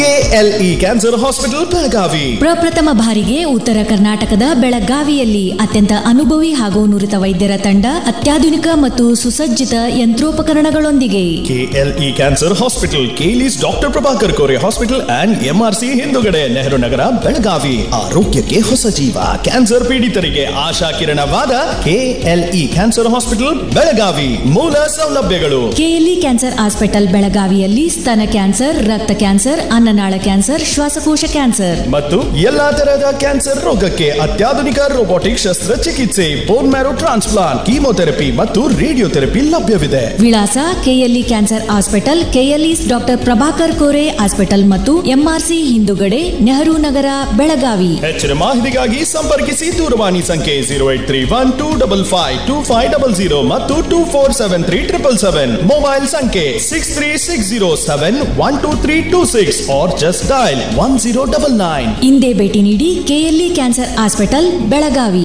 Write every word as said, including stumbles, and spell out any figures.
KLE cancer hospital Belagavi. ಪ್ರಪ್ರಥಮ ಬಾರಿಗೆ ಉತ್ತರ ಕರ್ನಾಟಕದ ಬೆಳಗಾವಿಯಲ್ಲಿ ಅತ್ಯಂತ ಅನುಭವಿ ಹಾಗೂ ನುರಿತ ವೈದ್ಯರ ತಂಡ, ಅತ್ಯಾಧುನಿಕ ಮತ್ತು ಸುಸಜ್ಜಿತ ಯಂತ್ರೋಪಕರಣಗಳೊಂದಿಗೆ. KLE cancer hospital, ಕೇಲಿಸ್ doctor Prabhakar Kore hospital and MRC ಹಿಂದುಗಡೆ, ನೆಹರು ನಗರ, ಬೆಳಗಾವಿ. ಆರೋಗ್ಯಕ್ಕೆ ಹೊಸ ಜೀವ. ಕ್ಯಾನ್ಸರ್ ಪೀಡಿತರಿಗೆ ಆಶಾ ಕಿರಣವಾದ ಕೆಎಲ್ಇ ಕ್ಯಾನ್ಸರ್ ಹಾಸ್ಪಿಟಲ್ ಬೆಳಗಾವಿ. ಮೂಲ ಸೌಲಭ್ಯಗಳು: ಕೆಎಲ್ಇ ಕ್ಯಾನ್ಸರ್ ಹಾಸ್ಪಿಟಲ್ ಬೆಳಗಾವಿಯಲ್ಲಿ ಸ್ತನ ಕ್ಯಾನ್ಸರ್, ರಕ್ತ ಕ್ಯಾನ್ಸರ್, ಅನ್ನನಾಳ ಕ್ಯಾನ್ಸರ್, ಶ್ವಾಸಕೋಶ ಕ್ಯಾನ್ಸರ್ ಮತ್ತು ಎಲ್ಲಾ ತರಹದ ಕ್ಯಾನ್ಸರ್ ರೋಗಕ್ಕೆ ಅತ್ಯಾಧುನಿಕ ರೋಬೋಟಿಕ್ ಶಸ್ತ್ರಚಿಕಿತ್ಸೆ, ಬೋನ್ ಮ್ಯಾರೋ ಟ್ರಾನ್ಸ್ಪ್ಲಾಂಟ್, ಕೀಮೋಥೆರಪಿ ಮತ್ತು ರೇಡಿಯೋಥೆರಪಿ ಲಭ್ಯವಿದೆ. ವಿಳಾಸ: KLE cancer hospital, KLE doctor Prabhakar Kore hospital ಮತ್ತು ಎಂಆರ್ಸಿ ಹಿಂದುಗಡೆ, ನೆಹರು ನಗರ, ಬೆಳಗಾವಿ. ಹೆಚ್ಚಿನ ಮಾಹಿತಿಗಾಗಿ ಸಂಪರ್ಕಿಸಿ. ದೂರವಾಣಿ ಸಂಖ್ಯೆ zero eight three one two double five two five double zero ಮತ್ತು two four seven three triple seven. Mobile ಸಂಖ್ಯೆ six three six zero seven one two three two six are just dial one zero double nine. ಇಂದೇ ಭೇಟಿ ನೀಡಿ. KLE cancer hospital Belagavi.